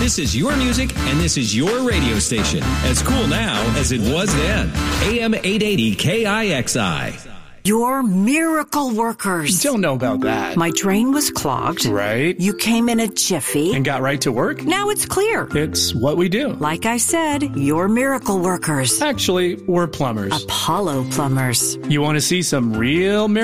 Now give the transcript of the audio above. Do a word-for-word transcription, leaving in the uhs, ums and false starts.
This is your music, and this is your radio station. As cool now as it was then. A M eight eighty K I X I. You're miracle workers. Don't know about that. My drain was clogged. Right. You came in a jiffy. And got right to work? Now it's clear. It's what we do. Like I said, you're miracle workers. Actually, we're plumbers. Apollo plumbers. You want to see some real miracles?